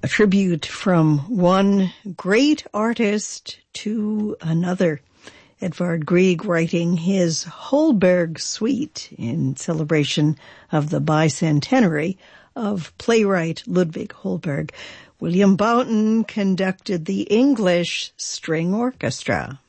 A tribute from one great artist to another. Edvard Grieg writing his Holberg Suite in celebration of the bicentenary of playwright Ludwig Holberg. William Boughton conducted the English String Orchestra.